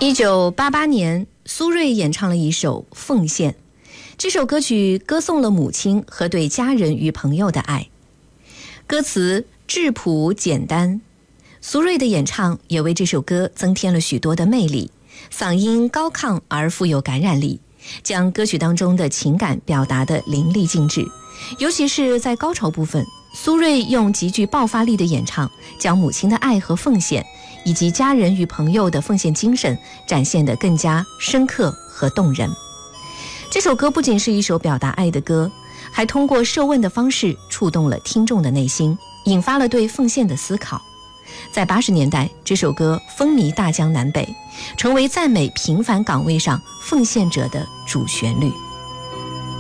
1988年，苏芮演唱了一首《奉献》。这首歌曲歌颂了母亲和对家人与朋友的爱，歌词质朴简单。苏芮的演唱也为这首歌增添了许多的魅力，嗓音高亢而富有感染力，将歌曲当中的情感表达得淋漓尽致。尤其是在高潮部分，苏芮用极具爆发力的演唱，将母亲的爱和奉献以及家人与朋友的奉献精神展现得更加深刻和动人。这首歌不仅是一首表达爱的歌，还通过设问的方式触动了听众的内心，引发了对奉献的思考。在80年代，这首歌风靡大江南北，成为赞美平凡岗位上奉献者的主旋律。